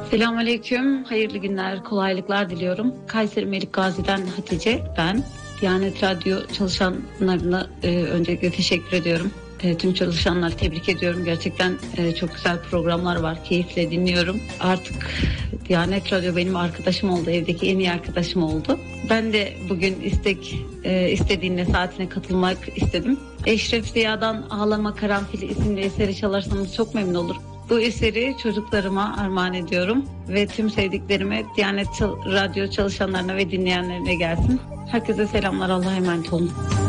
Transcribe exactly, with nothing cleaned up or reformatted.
Selamünaleyküm, hayırlı günler, kolaylıklar diliyorum. Kayseri Melikgazi'den Hatice ben. Diyanet Radyo çalışanlarına e, öncelikle teşekkür ediyorum. E, tüm çalışanları tebrik ediyorum. Gerçekten e, çok güzel programlar var, keyifle dinliyorum. Artık Diyanet Radyo benim arkadaşım oldu, evdeki en iyi arkadaşım oldu. Ben de bugün istek e, istediğinde saatine katılmak istedim. Eşref Ziya'dan Ağlama Karanfil isimli eseri çalarsanız çok memnun olurum. Bu eseri çocuklarıma armağan ediyorum ve tüm sevdiklerime, Diyanet Radyo çalışanlarına ve dinleyenlerine gelsin. Herkese selamlar, Allah'a emanet olun.